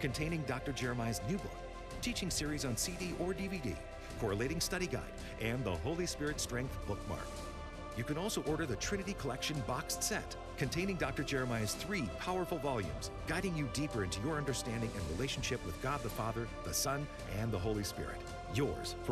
containing Dr. Jeremiah's new book, teaching series on CD or DVD, correlating study guide, and the Holy Spirit Strength bookmark. You can also order the Trinity Collection boxed set, containing Dr. Jeremiah's 3 powerful volumes, guiding you deeper into your understanding and relationship with God the Father, the Son, and the Holy Spirit. Yours for